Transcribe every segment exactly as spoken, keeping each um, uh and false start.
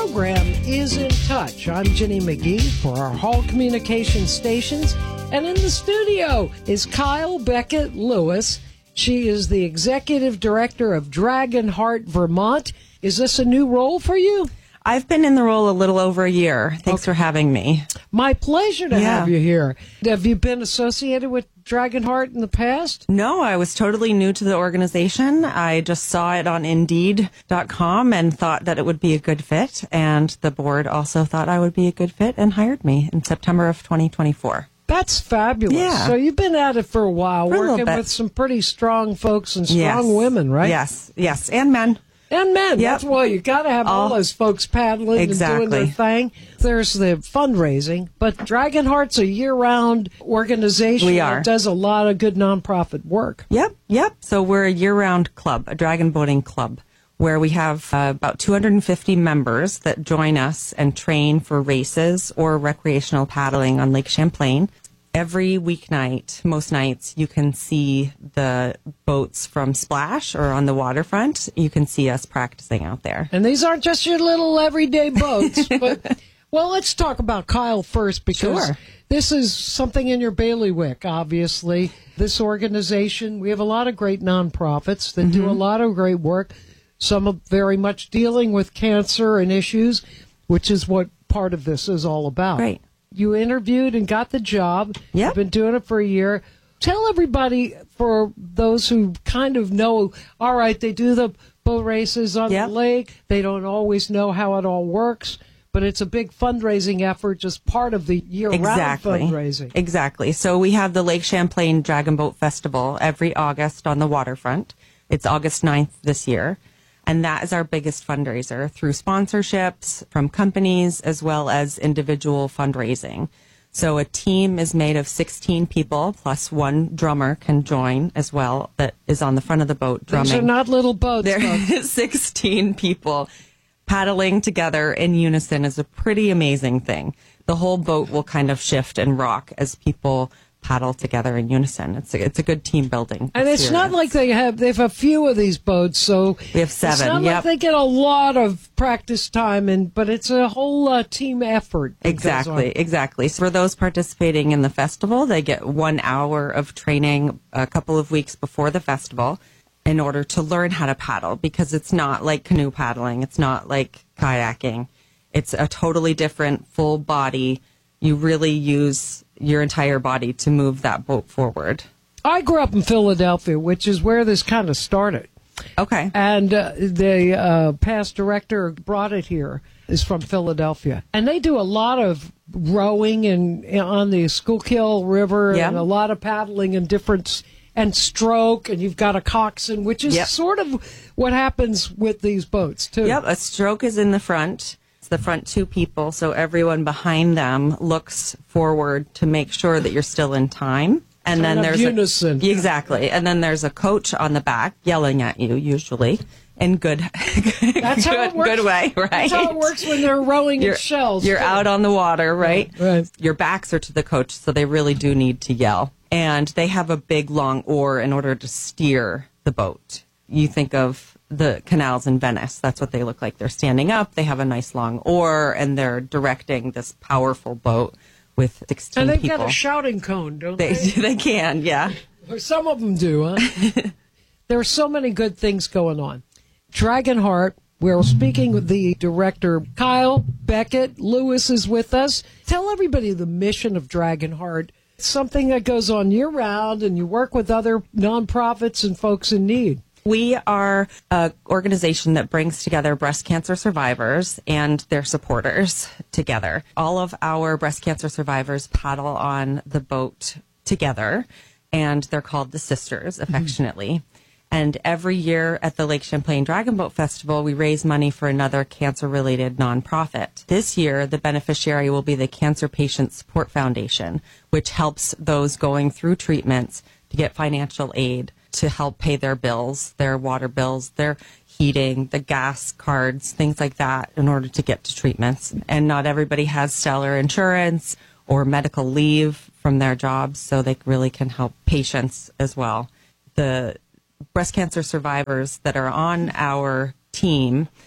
program is In Touch. I'm Jenny McGee for our Hall Communication Stations. And in the studio is Kyle Beckett Lewis. She is the Executive Director of Dragonheart Vermont. Is this a new role for you? I've been in the role a little over a year. Thanks okay. for having me. My pleasure to yeah. have you here. Have you been associated with Dragonheart in the past? No, I was totally new to the organization. I just saw it on Indeed dot com and thought that it would be a good fit. And the board also thought I would be a good fit and hired me in September of twenty twenty-four. That's fabulous. Yeah. So you've been at it for a while, for a working with some pretty strong folks and strong yes. women, right? Yes, yes, and men. And men. Yep. That's why you got to have all, all those folks paddling exactly. and doing their thing. There's the fundraising, but Dragonheart's a year-round organization we are. that does a lot of good nonprofit work. Yep, yep. So we're a year-round club, a dragon boating club, where we have uh, about two hundred fifty members that join us and train for races or recreational paddling on Lake Champlain. Every weeknight, most nights, you can see the boats from Splash or on the waterfront. You can see us practicing out there. And these aren't just your little everyday boats. But, well, let's talk about Kyle first, because sure. this is something in your bailiwick, obviously. This organization, we have a lot of great nonprofits that mm-hmm. do a lot of great work. Some are very much dealing with cancer and issues, which is what part of this is all about. Right. You interviewed and got the job. Yep. You've been doing it for a year. Tell everybody, for those who kind of know, all right, they do the boat races on yep. the lake. They don't always know how it all works, but it's a big fundraising effort, just part of the year-round exactly. fundraising. Exactly. So we have the Lake Champlain Dragon Boat Festival every August on the waterfront. It's August ninth this year. And that is our biggest fundraiser through sponsorships from companies as well as individual fundraising. So a team is made of sixteen people plus one drummer can join as well that is on the front of the boat drumming. These are not little boats. There is sixteen people paddling together in unison is a pretty amazing thing. The whole boat will kind of shift and rock as people paddle together in unison. It's a, it's a good team building. And it's experience. not like they have they have a few of these boats, so we have seven. It's not yep. like they get a lot of practice time, and but it's a whole uh, team effort. Exactly, exactly. So for those participating in the festival, they get one hour of training a couple of weeks before the festival in order to learn how to paddle, because it's not like canoe paddling. It's not like kayaking. It's a totally different full body. You really use your entire body to move that boat forward. I grew up in Philadelphia, which is where this kind of started. Okay. And uh, the uh, past director brought it here, is from Philadelphia. And they do a lot of rowing and on the Schuylkill River yep. and a lot of paddling and different, and stroke, and you've got a coxswain, which is yep. sort of what happens with these boats, too. Yep, a stroke is in the front. The front two people, so everyone behind them looks forward to make sure that you're still in time. And kind then of there's unison. A, exactly, and then there's a coach on the back yelling at you, usually in good, That's good, how it works. good way, right? That's how it works when they're rowing you're, in shells. You're too. out on the water, right? right? Right. Your backs are to the coach, so they really do need to yell. And they have a big long oar in order to steer the boat. You think of the canals in Venice. That's what they look like. They're standing up. They have a nice long oar, and they're directing this powerful boat with sixteen and they've people. got a shouting cone, don't they? They, they can, yeah. Or some of them do, huh? There are so many good things going on. Dragonheart, we're speaking with the director, Kyle Beckett Lewis is with us. Tell everybody the mission of Dragonheart. It's something that goes on year-round, and you work with other nonprofits and folks in need. We are an organization that brings together breast cancer survivors and their supporters together. All of our breast cancer survivors paddle on the boat together, and they're called the Sisters, affectionately. Mm-hmm. And every year at the Lake Champlain Dragon Boat Festival, we raise money for another cancer-related nonprofit. This year, the beneficiary will be the Cancer Patient Support Foundation, which helps those going through treatments to get financial aid to help pay their bills, their water bills, their heating, the gas cards, things like that in order to get to treatments. And not everybody has stellar insurance or medical leave from their jobs, so they really can help patients as well. The breast cancer survivors that are on our team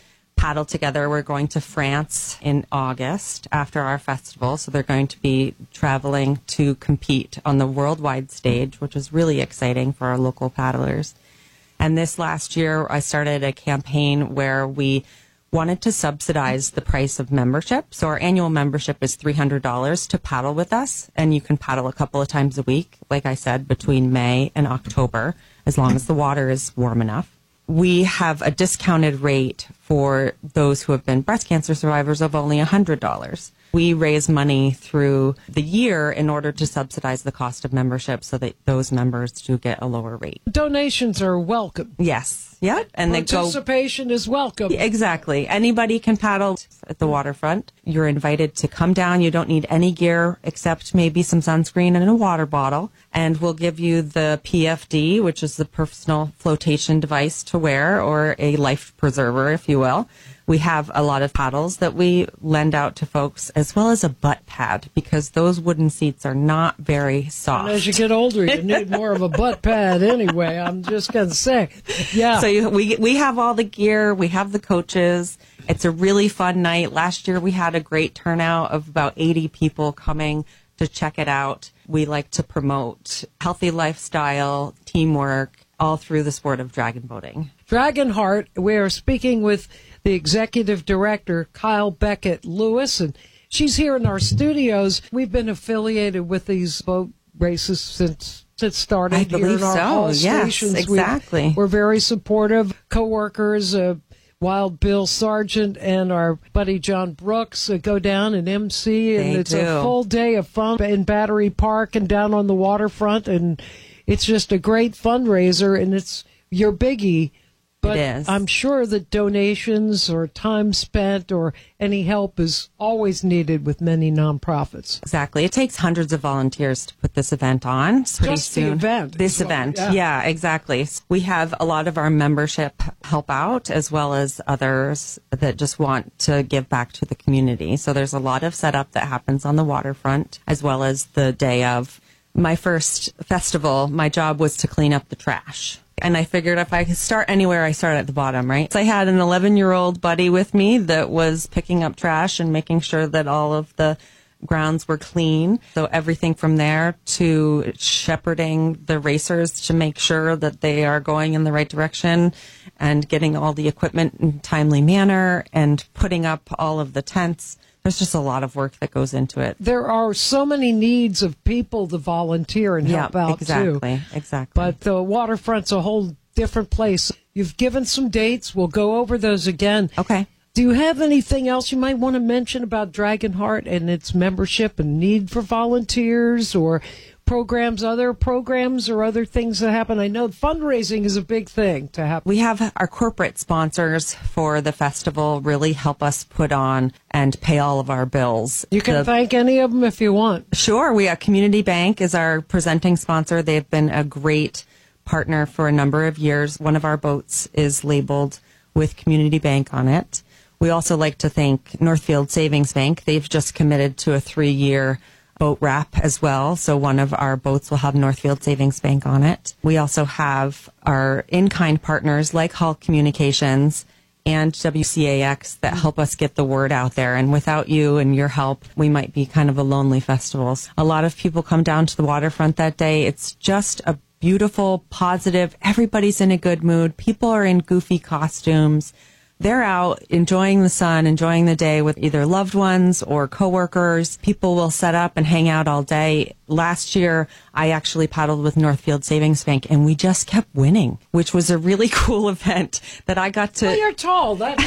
paddle together. We're going to France in August after our festival. So they're going to be traveling to compete on the worldwide stage, which is really exciting for our local paddlers. And this last year, I started a campaign where we wanted to subsidize the price of membership. So our annual membership is three hundred dollars to paddle with us. And you can paddle a couple of times a week, like I said, between May and October, as long as the water is warm enough. We have a discounted rate for those who have been breast cancer survivors of only one hundred dollars. We raise money through the year in order to subsidize the cost of membership so that those members do get a lower rate. Donations are welcome. Yes. Yeah. And they go. Participation is welcome. Exactly. Anybody can paddle at the waterfront. You're invited to come down. You don't need any gear except maybe some sunscreen and a water bottle. And we'll give you the P F D, which is the personal flotation device to wear, or a life preserver, if you will. We have a lot of paddles that we lend out to folks, as well as a butt pad, because those wooden seats are not very soft. And as you get older, you need more of a butt pad anyway. I'm just going to say. Yeah. So you, we we have all the gear. We have the coaches. It's a really fun night. Last year, we had a great turnout of about eighty people coming to check it out. We like to promote healthy lifestyle, teamwork, all through the sport of dragon boating. Dragon Heart, we are speaking with the executive director, Kyle Beckett Lewis, and she's here in our studios. We've been affiliated with these boat races since it started. I believe here in our so. hall Yes, stations. exactly. We, we're very supportive. Co-workers, uh, Wild Bill Sargent and our buddy John Brooks uh, go down and M C, and They it's do. a full day of fun in Battery Park and down on the waterfront, and it's just a great fundraiser, and it's your biggie. But It is. I'm sure that donations or time spent or any help is always needed with many nonprofits. Exactly. It takes hundreds of volunteers to put this event on. Pretty Just the soon. event. This So, event. yeah. Yeah. exactly. We have a lot of our membership help out, as well as others that just want to give back to the community. So there's a lot of setup that happens on the waterfront, as well as the day of. My first festival, my job was to clean up the trash. And I figured if I could start anywhere, I start at the bottom, right? So I had an eleven-year-old buddy with me that was picking up trash and making sure that all of the grounds were clean. So everything from there to shepherding the racers to make sure that they are going in the right direction and getting all the equipment in a timely manner and putting up all of the tents. There's just a lot of work that goes into it. There are so many needs of people to volunteer and help Yeah, out exactly, too. exactly. But the waterfront's a whole different place. You've given some dates. We'll go over those again. Okay. Do you have anything else you might want to mention about Dragon Heart and its membership and need for volunteers or programs, other programs or other things that happen? I know fundraising is a big thing to happen. We have our corporate sponsors for the festival really help us put on and pay all of our bills. You can The- thank any of them if you want. Sure. We have Community Bank is our presenting sponsor. They've been a great partner for a number of years. One of our boats is labeled with Community Bank on it. We also like to thank Northfield Savings Bank. They've just committed to a three-year boat wrap as well. So one of our boats will have Northfield Savings Bank on it. We also have our in-kind partners like Hull Communications and W C A X that help us get the word out there. And without you and your help, we might be kind of a lonely festival. A lot of people come down to the waterfront that day. It's just a beautiful, positive, everybody's in a good mood. People are in goofy costumes. They're out enjoying the sun, enjoying the day with either loved ones or coworkers. People will set up and hang out all day. Last year, I actually paddled with Northfield Savings Bank, and we just kept winning, which was a really cool event that I got to. Well, you're tall. That's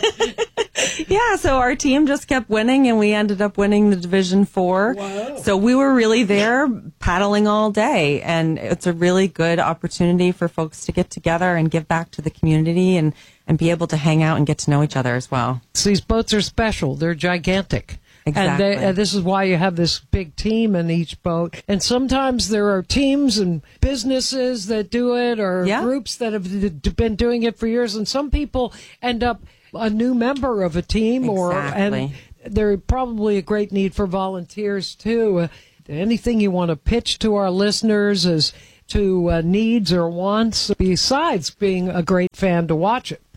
Yeah, so our team just kept winning, and we ended up winning the Division Four. Wow. So we were really there paddling all day, and it's a really good opportunity for folks to get together and give back to the community and, and be able to hang out and get to know each other as well. These boats are special. They're gigantic. Exactly. And, they, and this is why you have this big team in each boat. And sometimes there are teams and businesses that do it or Yeah. groups that have d- been doing it for years. And some people end up a new member of a team or Exactly. and there's probably a great need for volunteers too. Uh, anything you want to pitch to our listeners as to uh, needs or wants besides being a great fan to watch it?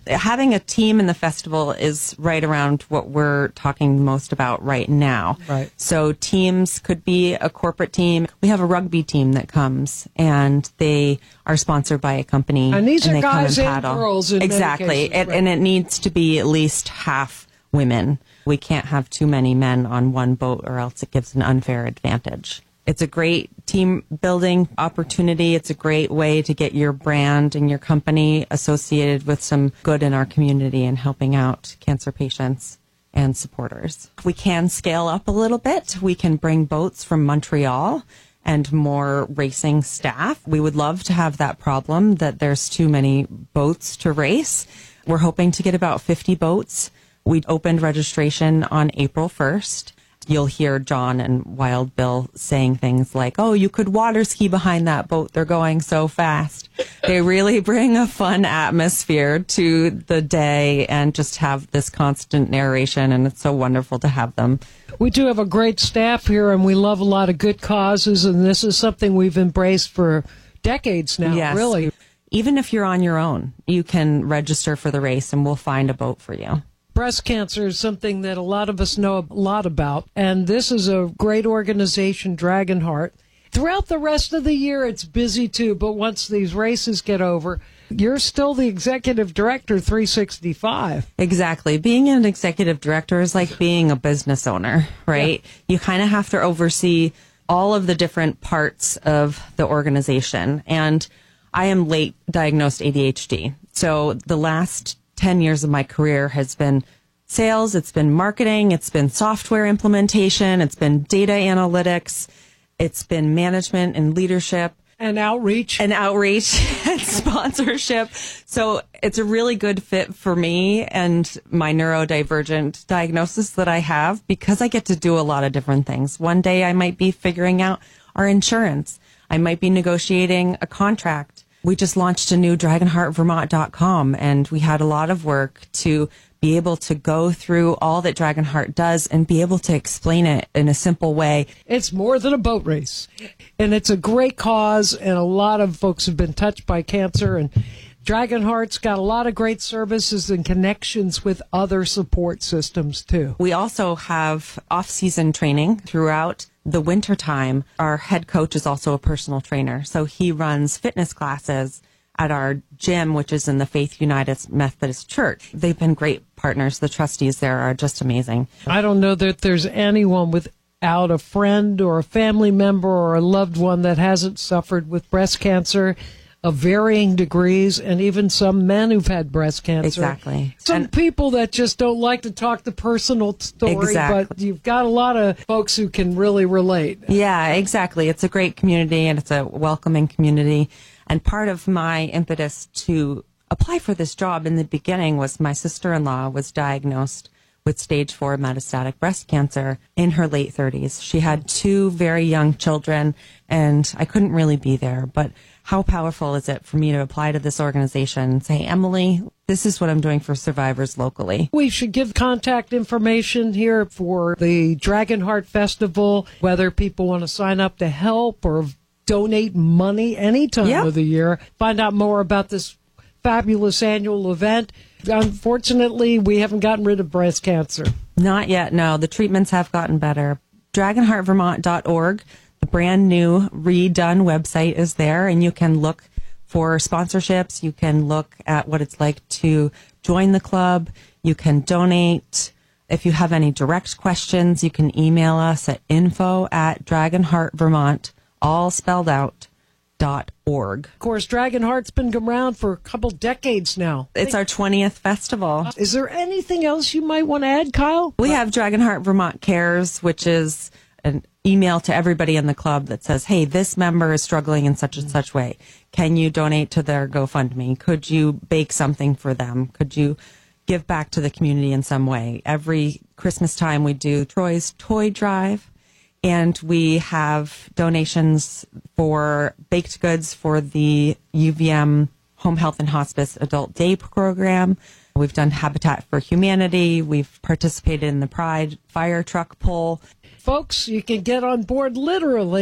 Having a team in the festival is right around what we're talking most about right now. Right. So teams could be a corporate team. We have a rugby team that comes, and they are sponsored by a company. And these and are they come guys and paddle. girls in many Exactly. cases, It, right. and it needs to be at least half women. We can't have too many men on one boat, or else it gives an unfair advantage. It's a great team building opportunity. It's a great way to get your brand and your company associated with some good in our community and helping out cancer patients and supporters. We can scale up a little bit. We can bring boats from Montreal and more racing staff. We would love to have that problem that there's too many boats to race. We're hoping to get about fifty boats. We opened registration on April first. You'll hear John and Wild Bill saying things like, oh, you could water ski behind that boat. They're going so fast. They really bring a fun atmosphere to the day and just have this constant narration, and it's so wonderful to have them. We do have a great staff here, and we love a lot of good causes, and this is something we've embraced for decades now, Yes. really. Even if you're on your own, you can register for the race, and we'll find a boat for you. Breast cancer is something that a lot of us know a lot about, and this is a great organization, Dragonheart. Throughout the rest of the year, it's busy too, but once these races get over, you're still the executive director three sixty-five. Exactly. Being an executive director is like being a business owner, right? Yeah. You kind of have to oversee all of the different parts of the organization. And I am late diagnosed A D H D. So the last ten years of my career has been sales, it's been marketing, it's been software implementation, it's been data analytics, it's been management and leadership. And outreach. And outreach and sponsorship. So it's a really good fit for me and my neurodivergent diagnosis that I have, because I get to do a lot of different things. One day I might be figuring out our insurance. I might be negotiating a contract. We just launched a new dragonheart vermont dot com, and we had a lot of work to be able to go through all that Dragonheart does and be able to explain it in a simple way. It's more than a boat race, and it's a great cause, and a lot of folks have been touched by cancer, and Dragonheart's got a lot of great services and connections with other support systems, too. We also have off-season training throughout the wintertime. Our head coach is also a personal trainer, so he runs fitness classes at our gym, which is in the Faith United Methodist Church. They've been great partners. The trustees there are just amazing. I don't know that there's anyone without a friend or a family member or a loved one that hasn't suffered with breast cancer of varying degrees, and even some men who've had breast cancer. Exactly. Some and people that just don't like to talk the personal story, exactly. but you've got a lot of folks who can really relate. Yeah, exactly. It's a great community, and it's a welcoming community. And part of my impetus to apply for this job in the beginning was my sister-in-law was diagnosed with stage four metastatic breast cancer in her late thirties. She had two very young children, and I couldn't really be there. But how powerful is it for me to apply to this organization and say, Emily, this is what I'm doing for survivors locally? We should give contact information here for the Dragonheart Festival, whether people want to sign up to help or donate money any time yep. of the year. Find out more about this fabulous annual event. Unfortunately, we haven't gotten rid of breast cancer. Not yet, no. The treatments have gotten better. dragonheart vermont dot org, the brand new redone website is there, and you can look for sponsorships. You can look at what it's like to join the club. You can donate. If you have any direct questions, you can email us at info at dragonheart vermont, all spelled out, dot org. Of course, Dragonheart's been around for a couple decades now. It's our twentieth festival. Is there anything else you might want to add, Kyle? We have Dragonheart Vermont Cares, which is an email to everybody in the club that says, hey, this member is struggling in such and such way. Can you donate to their GoFundMe? Could you bake something for them? Could you give back to the community in some way? Every Christmas time we do Troy's Toy Drive. And we have donations for baked goods for the U V M Home Health and Hospice Adult Day program. We've done Habitat for Humanity. We've participated in the Pride fire truck pull. Folks, you can get on board literally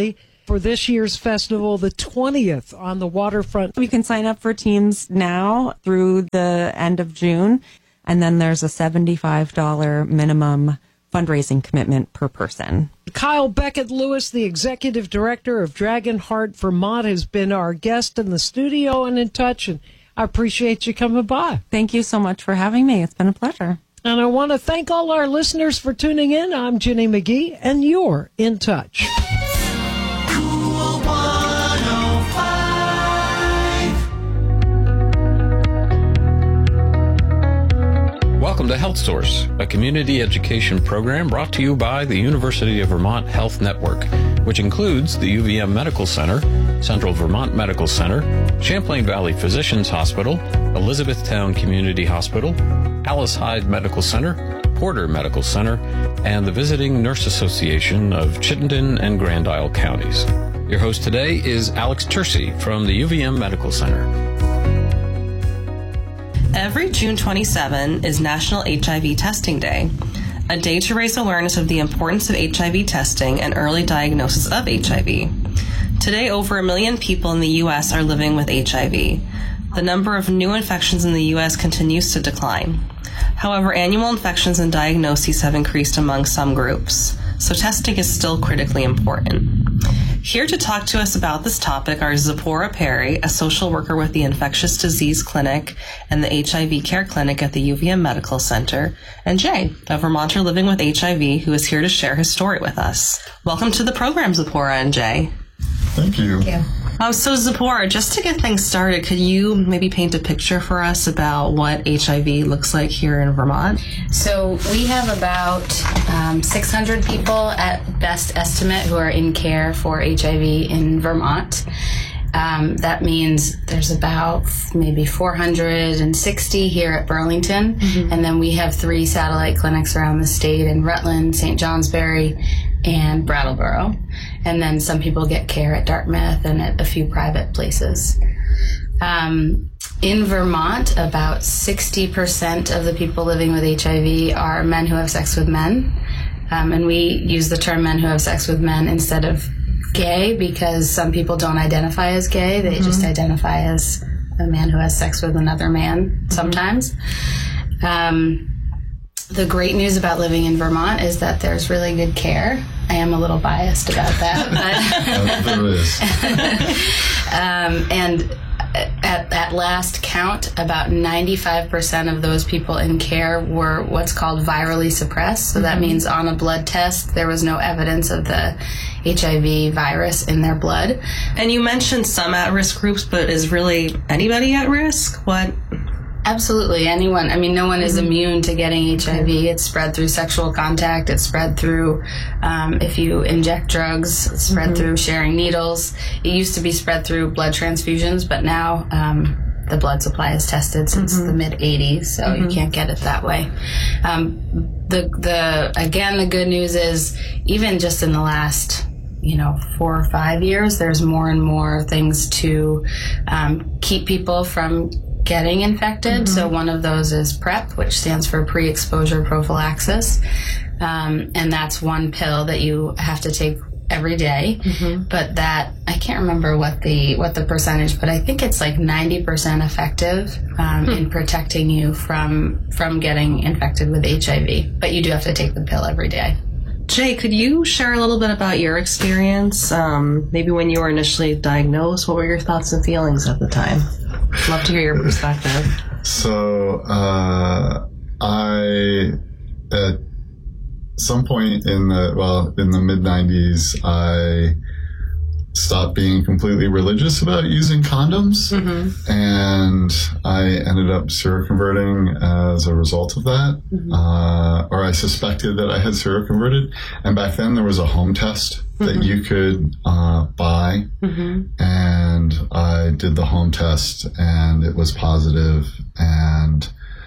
for this year's festival, the twentieth on the waterfront. You can sign up for teams now through the end of June, and then there's a seventy-five dollars minimum fundraising commitment per person. Kyle Beckett Lewis, the executive director of Dragonheart Vermont, has been our guest in the studio and in touch, and I appreciate you coming by. Thank you so much for having me. It's been a pleasure. And I want to thank all our listeners for tuning in. I'm Jenny McGee, and you're in touch. Welcome to Health Source, a community education program brought to you by the University of Vermont Health Network, which includes the U V M Medical Center, Central Vermont Medical Center, Champlain Valley Physicians Hospital, Elizabethtown Community Hospital, Alice Hyde Medical Center, Porter Medical Center, and the Visiting Nurse Association of Chittenden and Grand Isle counties. Your host today is Alex Tercy from the U V M Medical Center. Every June twenty-seventh is National H I V Testing Day, a day to raise awareness of the importance of H I V testing and early diagnosis of H I V. Today, over a million people in the U S are living with H I V. The number of new infections in the U S continues to decline. However, annual infections and diagnoses have increased among some groups, so testing is still critically important. Here to talk to us about this topic are Zipporah Perry, a social worker with the Infectious Disease Clinic and the H I V Care Clinic at the U V M Medical Center, and Jay, a Vermonter living with H I V who is here to share his story with us. Welcome to the program, Zipporah and Jay. Thank you. Thank you. Oh, so Zipporah, just to get things started, could you maybe paint a picture for us about what H I V looks like here in Vermont? So we have about um, six hundred people at best estimate who are in care for H I V in Vermont. Um, that means there's about maybe four hundred sixty here at Burlington, mm-hmm. and then we have three satellite clinics around the state in Rutland, Saint Johnsbury, and Brattleboro. And then some people get care at Dartmouth and at a few private places. Um, in Vermont, about sixty percent of the people living with H I V are men who have sex with men. Um, and we use the term men who have sex with men instead of gay because some people don't identify as gay. They mm-hmm. just identify as a man who has sex with another man sometimes. Mm-hmm. Um, the great news about living in Vermont is that there's really good care. I am a little biased about that. But there is. um, and at, at last count, about ninety-five percent of those people in care were what's called virally suppressed. So that mm-hmm. means on a blood test, there was no evidence of the H I V virus in their blood. And you mentioned some at-risk groups, but is really anybody at risk? What? Absolutely, anyone. I mean, no one is immune to getting H I V. It's spread through sexual contact. It's spread through um, if you inject drugs. It's spread mm-hmm. through sharing needles. It used to be spread through blood transfusions, but now um, the blood supply is tested since mm-hmm. the mid eighties, so mm-hmm. you can't get it that way. Um, the the again, the good news is even just in the last you know, four or five years, there's more and more things to um, keep people from getting infected. Mm-hmm. So one of those is PrEP, which stands for pre-exposure prophylaxis. Um, and that's one pill that you have to take every day. Mm-hmm. But that, I can't remember what the what the percentage, but I think it's like ninety percent effective um, hmm. in protecting you from from getting infected with H I V. But you do have to take the pill every day. Jay, could you share a little bit about your experience? Um, maybe when you were initially diagnosed, what were your thoughts and feelings at the time? Love to hear your perspective. So, uh, I, at some point in the, well, in the mid nineties, I stopped being completely religious about using condoms. Mm-hmm. And I ended up seroconverting as a result of that. Mm-hmm. Uh, or I suspected that I had seroconverted. And back then there was a home test mm-hmm. that you could uh, buy. Mm-hmm. And I did the home test and it was positive. And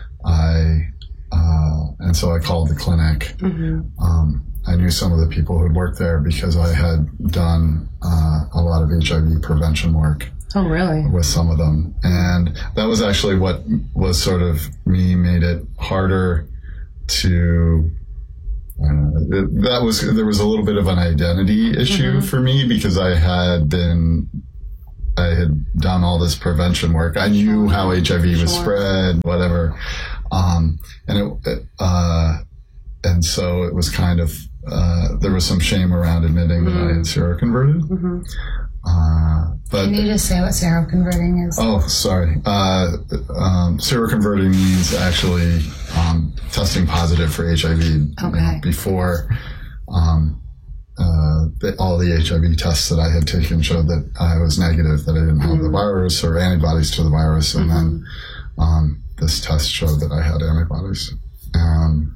I, uh, and so I called the clinic. Mm-hmm. Um, I knew some of the people who worked there because I had done uh, a lot of H I V prevention work. Oh, really? With some of them. And that was actually what was sort of me made it harder to uh, it, that was, there was a little bit of an identity issue mm-hmm. for me because I had been, I had done all this prevention work. I knew how H I V was sure. spread, whatever. Um, and it, uh, and so it was kind of, uh, there was some shame around admitting mm-hmm. that I had seroconverted. Mm-hmm. Uh, but, Can you just say what seroconverting is? Oh, sorry. Uh, um, seroconverting means actually um, testing positive for H I V okay. you know, before um, uh, the, all the H I V tests that I had taken showed that I was negative, that I didn't have mm-hmm. the virus or antibodies to the virus, and mm-hmm. then um, this test showed that I had antibodies. Um,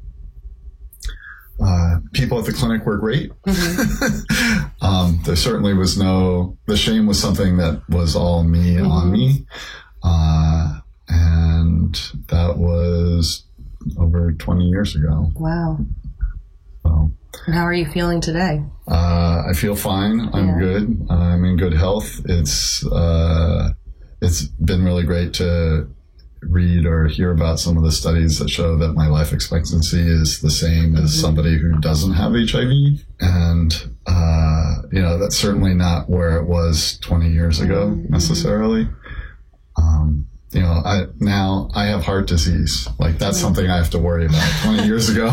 Uh, people at the clinic were great. Mm-hmm. um, there certainly was no, the shame was something that was all me mm-hmm. on me. Uh, and that was over twenty years ago. Wow. So, and how are you feeling today? Uh, I feel fine. I'm yeah. good. I'm in good health. It's, uh, it's been really great to read or hear about some of the studies that show that my life expectancy is the same as somebody who doesn't have H I V. And, uh, you know, that's certainly not where it was twenty years ago necessarily. Um, you know, I, now I have heart disease. Like that's something I have to worry about. twenty years ago,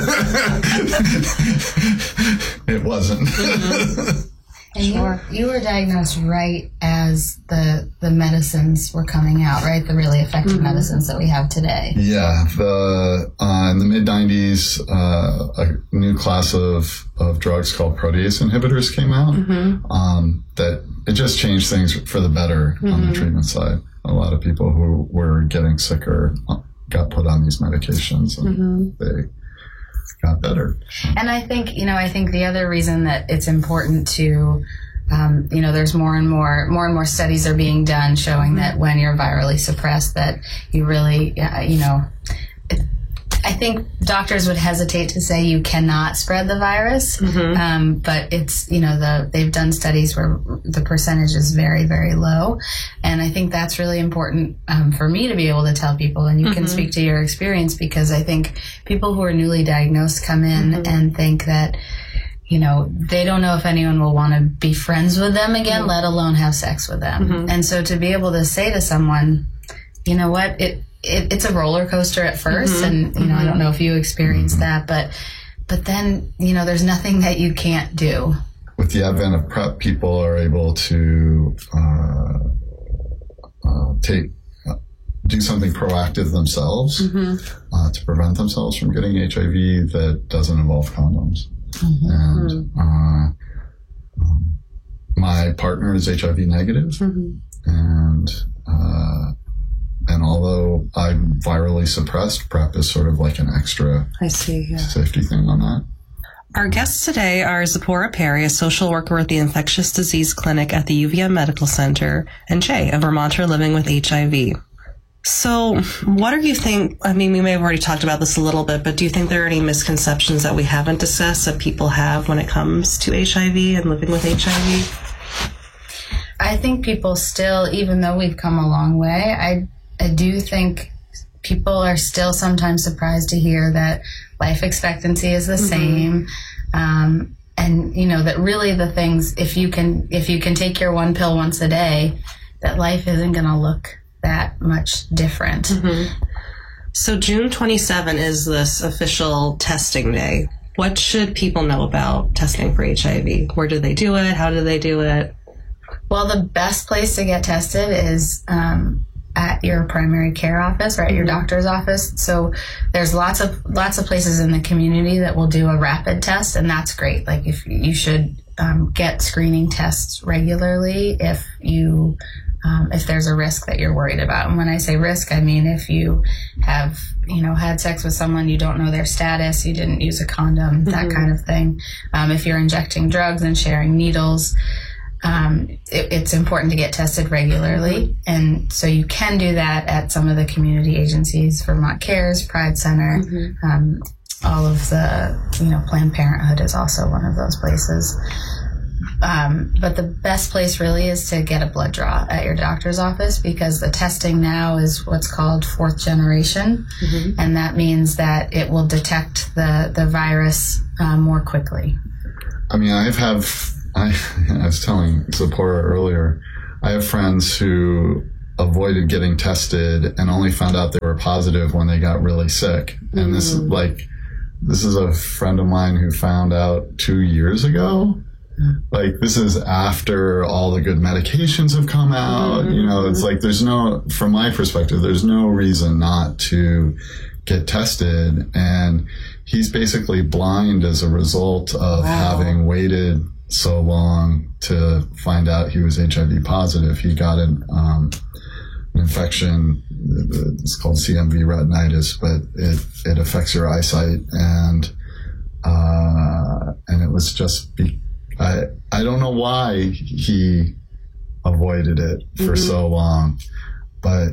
it wasn't. Mm-hmm. And sure. you, you were diagnosed right as the the medicines were coming out, right? The really effective mm-hmm. medicines that we have today. Yeah, the uh, in the mid nineties, uh, a new class of, of drugs called protease inhibitors came out. Mm-hmm. Um, that it just changed things for the better mm-hmm. on the treatment side. A lot of people who were getting sicker got put on these medications, and mm-hmm. they got better. And I think, you know, I think the other reason that it's important to, um, you know, there's more and more, more and more studies are being done showing that when you're virally suppressed, that you really, uh, you know, it, I think doctors would hesitate to say you cannot spread the virus, mm-hmm. um, but it's, you know, the they've done studies where the percentage is very, very low. And I think that's really important um, for me to be able to tell people, and you mm-hmm. can speak to your experience, because I think people who are newly diagnosed come in mm-hmm. and think that, you know, they don't know if anyone will want to be friends with them again, mm-hmm. let alone have sex with them. Mm-hmm. And so to be able to say to someone, you know what, it, It, it's a roller coaster at first, mm-hmm. and you know mm-hmm. I don't know if you experienced that, but but then you know there's nothing that you can't do. With the advent of PrEP, people are able to uh, uh, take uh, do something proactive themselves mm-hmm. uh, to prevent themselves from getting H I V that doesn't involve condoms. Mm-hmm. And uh, um, my partner is H I V negative, mm-hmm. and. Uh, And although I'm virally suppressed, PrEP is sort of like an extra I see, yeah. safety thing on that. Our guests today are Zipporah Perry, a social worker with the Infectious Disease Clinic at the U V M Medical Center, and Jay, a Vermonter living with H I V. So what do you think, I mean, we may have already talked about this a little bit, but do you think there are any misconceptions that we haven't discussed that people have when it comes to H I V and living with H I V? I think people still, even though we've come a long way, I I do think people are still sometimes surprised to hear that life expectancy is the mm-hmm. same. Um, and, you know, that really the things, if you can, if you can take your one pill once a day, that life isn't going to look that much different. Mm-hmm. So June twenty-seventh is this official testing day. What should people know about testing for H I V? Where do they do it? How do they do it? Well, the best place to get tested is, um, at your primary care office or at your doctor's office. So there's lots of lots of places in the community that will do a rapid test, and that's great. Like if you should um, get screening tests regularly if you um, if there's a risk that you're worried about. And when I say risk, I mean if you have you know had sex with someone, you don't know their status, you didn't use a condom, mm-hmm. that kind of thing. Um, if you're injecting drugs and sharing needles. Um, it, it's important to get tested regularly, and so you can do that at some of the community agencies, Vermont Cares, Pride Center, mm-hmm. um, all of the, you know, Planned Parenthood is also one of those places. Um, but the best place really is to get a blood draw at your doctor's office, because the testing now is what's called fourth generation. Mm-hmm. And that means that it will detect the, the virus um, more quickly. I mean, I have, I, I was telling Zipporah earlier, I have friends who avoided getting tested and only found out they were positive when they got really sick. And mm. this is like, this is a friend of mine who found out two years ago. Like, this is after all the good medications have come out. Mm-hmm. You know, it's like, there's no, from my perspective, there's no reason not to get tested. And he's basically blind as a result of wow. having waited so long to find out he was H I V positive. He got an, um, an infection, it's called C M V retinitis, but it, it affects your eyesight. And, uh, and it was just, be, I, I don't know why he avoided it for mm-hmm. so long, but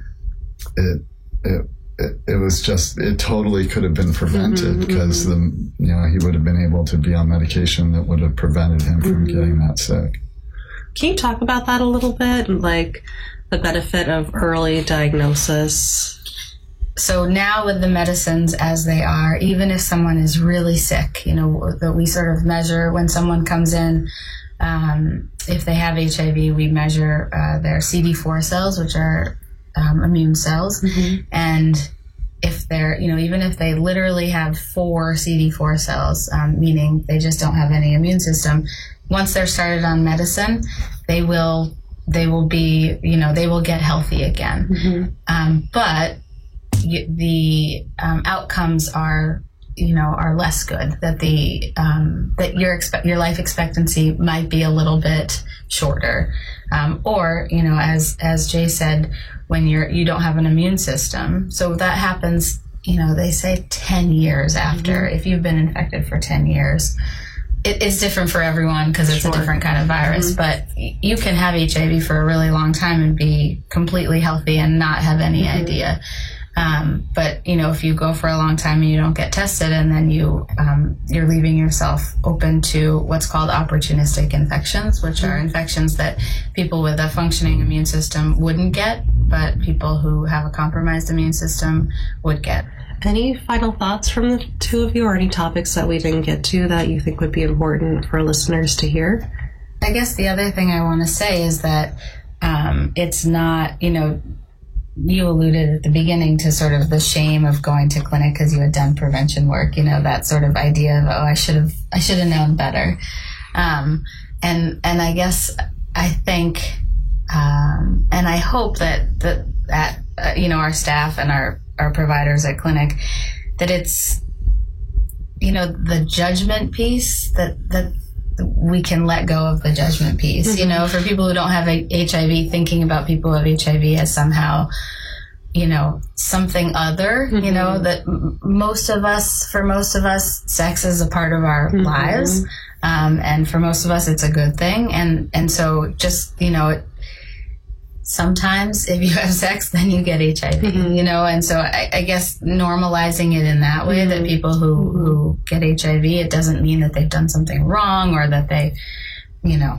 it, it, It, it was just, it totally could have been prevented, because mm-hmm. the, you know, he would have been able to be on medication that would have prevented him from mm-hmm. getting that sick. Can you talk about that a little bit? Like the benefit of early diagnosis? So now with the medicines as they are, even if someone is really sick, you know, that we sort of measure when someone comes in, um, if they have H I V, we measure uh, their C D four cells, which are Um, immune cells. Mm-hmm. And if they're, you know, even if they literally have four C D four cells, um, meaning they just don't have any immune system, once they're started on medicine, they will, they will be, you know, they will get healthy again. Mm-hmm. Um, but y- the um, outcomes are, you know, are less good, that the, um, that your expe- your life expectancy might be a little bit shorter. Um, or, you know, as, as Jay said, when you're, you don't have an immune system. So that happens, you know, they say ten years after, mm-hmm. if you've been infected for ten years. It, it's different for everyone because it's sure. a different kind of virus, mm-hmm. but you can have H I V for a really long time and be completely healthy and not have any mm-hmm. idea. Um, but, you know, if you go for a long time and you don't get tested, and then you, um, you're leaving yourself open to what's called opportunistic infections, which mm-hmm. are infections that people with a functioning immune system wouldn't get, but people who have a compromised immune system would get. Any final thoughts from the two of you, or any topics that we didn't get to that you think would be important for listeners to hear? I guess the other thing I want to say is that, um, it's not, you know, you alluded at the beginning to sort of the shame of going to clinic because you had done prevention work, you know, that sort of idea of, oh, I should have, I should have known better. Um, and, and I guess I think, um, and I hope that, that, that, uh, you know, our staff and our, our providers at clinic, that it's, you know, the judgment piece, that, that, we can let go of the judgment piece, mm-hmm. you know, for people who don't have H I V, thinking about people who have H I V as somehow, you know, something other, mm-hmm. you know, that m- most of us, for most of us, sex is a part of our mm-hmm. lives. Um, and for most of us, it's a good thing. And, and so just, you know, it, sometimes if you have sex, then you get H I V, mm-hmm. you know, and so I, I guess normalizing it in that way, mm-hmm. that people who, who get H I V, it doesn't mean that they've done something wrong or that they, you know.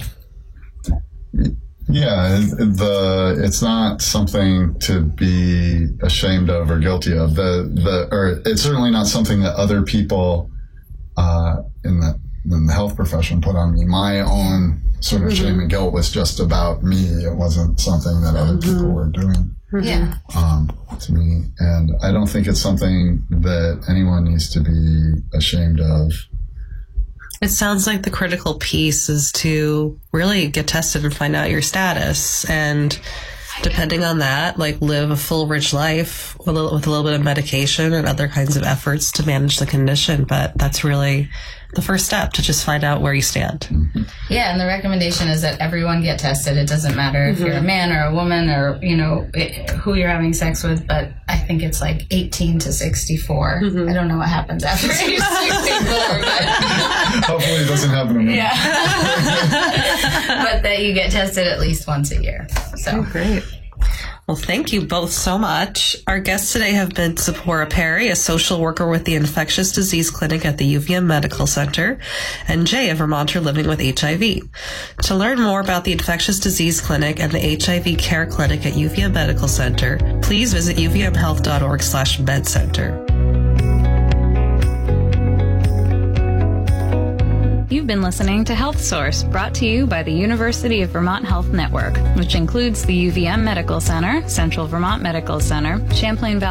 Yeah, the it's not something to be ashamed of or guilty of. The the or it's certainly not something that other people uh, in the in the health profession put on me. My own sort of mm-hmm. shame and guilt was just about me. It wasn't something that other mm-hmm. people were doing. Yeah. Um, to me, and I don't think it's something that anyone needs to be ashamed of. It sounds like the critical piece is to really get tested and find out your status, and depending on that, like live a full, rich life with a, with a little bit of medication and other kinds of efforts to manage the condition. But that's really the first step, to just find out where you stand. Yeah, and the recommendation is that everyone get tested. It doesn't matter if mm-hmm. you're a man or a woman or, you know, it, who you're having sex with, but I think it's like eighteen to sixty-four. Mm-hmm. I don't know what happens after age sixty-four, but hopefully it doesn't happen to me. Yeah. But that you get tested at least once a year. So oh, great. Well, thank you both so much. Our guests today have been Zipporah Perry, a social worker with the Infectious Disease Clinic at the U V M Medical Center, and Jay, a Vermonter living with H I V. To learn more about the Infectious Disease Clinic and the H I V Care Clinic at U V M Medical Center, please visit u v m health dot org slash med center. You've been listening to Health Source, brought to you by the University of Vermont Health Network, which includes the U V M Medical Center, Central Vermont Medical Center, Champlain Valley